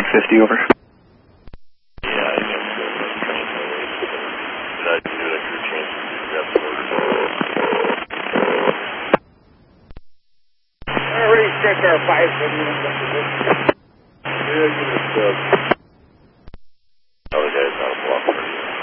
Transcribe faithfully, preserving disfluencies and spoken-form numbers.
fifty, over. Yeah, I guess so. Did I do like your change to grab the order? I already checked our five seventy-one. Yeah, give it a sub.